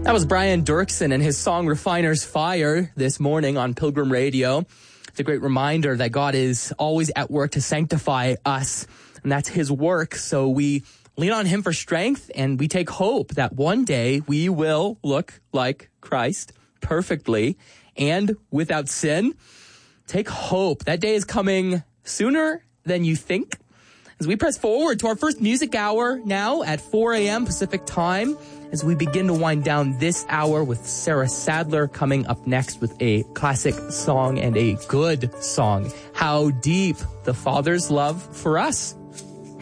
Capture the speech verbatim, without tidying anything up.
That was Brian Dirksen and his song Refiner's Fire this morning on Pilgrim Radio. It's a great reminder that God is always at work to sanctify us, and that's his work. So we lean on him for strength, and we take hope that one day we will look like Christ perfectly and without sin. Take hope. That day is coming sooner than you think. As we press forward to our first music hour now at four a.m. Pacific time, as we begin to wind down this hour with Sarah Sadler coming up next with a classic song and a good song, How Deep the Father's Love for Us.